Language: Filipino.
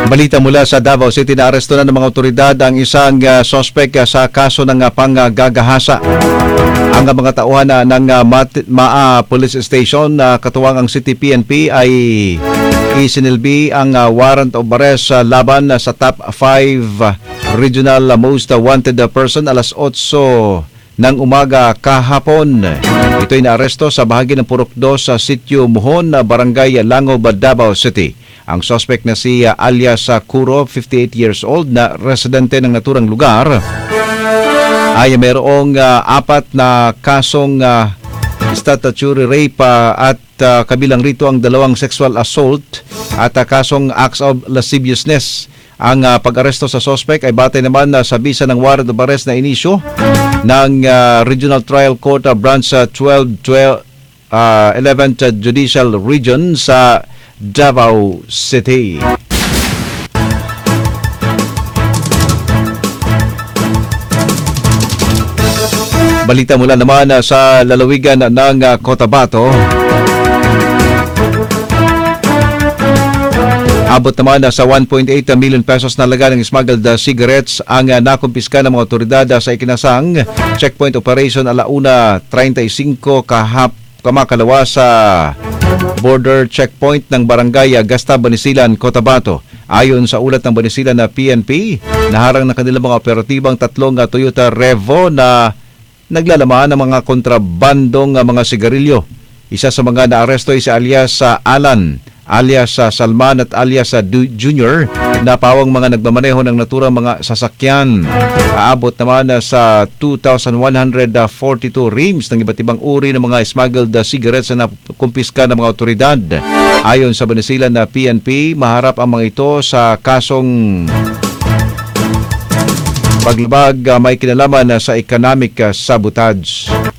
Balita mula sa Davao City na aresto na ng mga otoridad ang isang sospek sa kaso ng panggagahasa. Ang mga tauhan ng Maa Police Station na katuwang ang City PNP ay isinilbi ang warrant of arrest laban sa top 5 regional most wanted person alas 8 ng umaga kahapon. Ito'y naaresto sa bahagi ng Purok 2 sa Sitio Muhon, Barangay Langob, Davao City. Ang suspect na si alias Kuro, 58 years old, na residente ng naturang lugar, ay mayroong 4 na kasong statutory rape at kabilang rito ang 2 sexual assault at kasong acts of lasciviousness. Ang pag-aresto sa suspect ay batay naman sa bisa ng warrant of arrest na inisyo ng Regional Trial Court Branch 11th Judicial Region sa Davao City. Balita mula naman sa lalawigan ng Cotabato. Abot naman sa 1.8 million pesos na laga ng smuggled cigarettes ang nakumpiska ng mga otoridad sa ikinasang checkpoint operation alauna 35 kamakalawa sa border checkpoint ng Barangay Gasta, Banisilan, Cotabato. Ayon sa ulat ng Banisilan na PNP, naharang na kanilang mga operatibang 3 Toyota Revo na naglalaman ng mga kontrabandong mga sigarilyo. Isa sa mga naaresto ay si alias Alan, alias Salman at alias Junior na pawang mga nagmamaneho ng naturang mga sasakyan. Aabot naman sa 2,142 reams ng iba't ibang uri ng mga smuggled cigarettes na nakumpiska ng mga otoridad. Ayon sa Banisilan na PNP, maharap ang mga ito sa kasong paglabag may kinalaman sa economic sabotage.